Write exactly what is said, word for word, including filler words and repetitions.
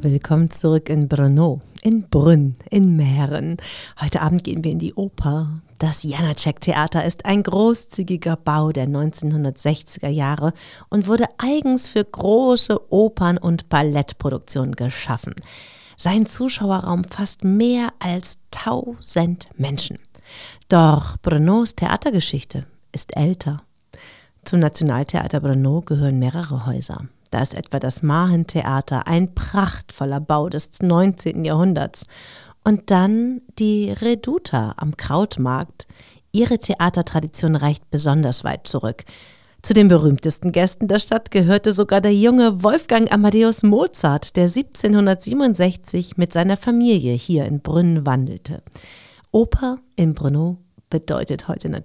Willkommen zurück in Brno, in Brünn, in Mähren. Heute Abend gehen wir in die Oper. Das Janáček-Theater ist ein großzügiger Bau der neunzehnhundertsechziger Jahre und wurde eigens für große Opern- und Ballettproduktionen geschaffen. Sein Zuschauerraum fasst mehr als tausend Menschen. Doch Brnos Theatergeschichte ist älter. Zum Nationaltheater Brno gehören mehrere Häuser. Da ist etwa das Mahentheater, ein prachtvoller Bau des neunzehnten Jahrhunderts. Und dann die Reduta am Krautmarkt. Ihre Theatertradition reicht besonders weit zurück. Zu den berühmtesten Gästen der Stadt gehörte sogar der junge Wolfgang Amadeus Mozart, der siebzehnhundertsiebenundsechzig mit seiner Familie hier in Brünn wandelte. Oper in Brno bedeutet heute natürlich